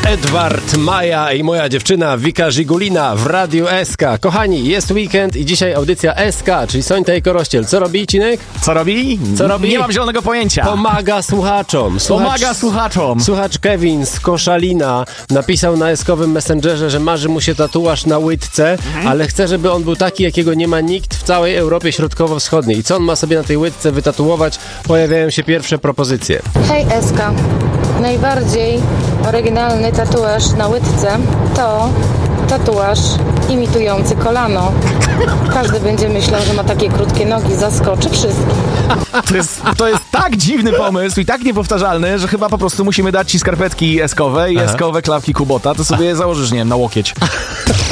Edward Maja i moja dziewczyna Wika Żigulina w Radiu SK. Kochani, jest weekend i dzisiaj audycja SK, czyli Sońta i Korościel. Co robi, Cinek? Co robi? Co robi? Nie mam zielonego pojęcia. Pomaga słuchaczom. Pomaga słuchaczom. Słuchacz Kevin z Koszalina napisał na eskowym Messengerze, że marzy mu się tatuaż na łydce, ale chce, żeby on był taki, jakiego nie ma nikt w całej Europie Środkowo-Wschodniej. I co on ma sobie na tej łydce wytatuować? Pojawiają się pierwsze propozycje. Hej SK, najbardziej oryginalny tatuaż na łydce to tatuaż imitujący kolano. Każdy będzie myślał, że ma takie krótkie nogi, zaskoczy wszystkich. To jest tak dziwny pomysł i tak niepowtarzalny, że chyba po prostu musimy dać ci skarpetki eskowe i eskowe klapki Kubota, to sobie je założysz, nie wiem, na łokieć.